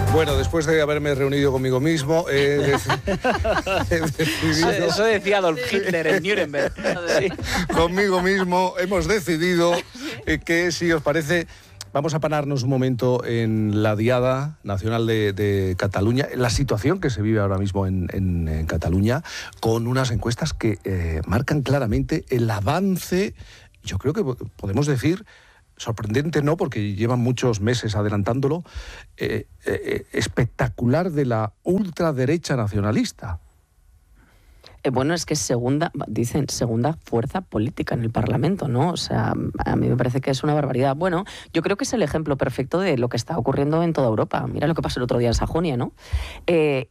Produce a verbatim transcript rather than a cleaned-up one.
Bueno, después de haberme reunido conmigo mismo, he, dec- he decidido... Eso decía Adolf Hitler en Nuremberg. Sí. Conmigo mismo hemos decidido eh, que, si os parece, vamos a pararnos un momento en la Diada Nacional de, de Cataluña, en la situación que se vive ahora mismo en, en, en Cataluña, con unas encuestas que eh, marcan claramente el avance, yo creo que podemos decir... sorprendente no, porque llevan muchos meses adelantándolo, eh, eh, espectacular de la ultraderecha nacionalista. Eh, bueno, es que es segunda, dicen, segunda fuerza política en el Parlamento, ¿no? O sea, a mí me parece que es una barbaridad. Bueno, yo creo que es el ejemplo perfecto de lo que está ocurriendo en toda Europa. Mira lo que pasó el otro día en Sajonia, ¿no? Eh,